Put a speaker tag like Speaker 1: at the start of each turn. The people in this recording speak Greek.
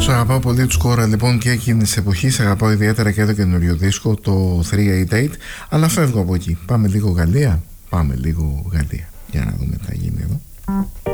Speaker 1: Σου αγαπάω πολύ τους Κόρα λοιπόν και εκείνης της εποχής. Αγαπάω ιδιαίτερα και το καινούριο δίσκο, το 388. Αλλά φεύγω από εκεί. Πάμε λίγο Γαλλία. Για να δούμε τι θα γίνει εδώ.